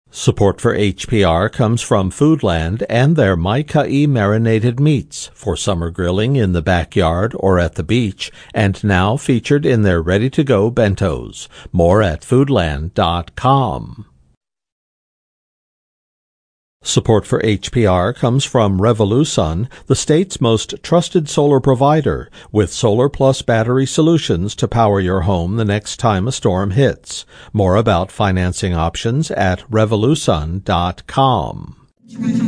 Support for HPR comes from Foodland and their Mai-Kai marinated meats for summer grilling in the backyard or at the beach, and now featured in their ready-to-go bentos. More at foodland.com. Support for HPR comes from Revolusun, the state's most trusted solar provider, with Solar Plus battery solutions to power your home the next time a storm hits. More about financing options at revolusun.com.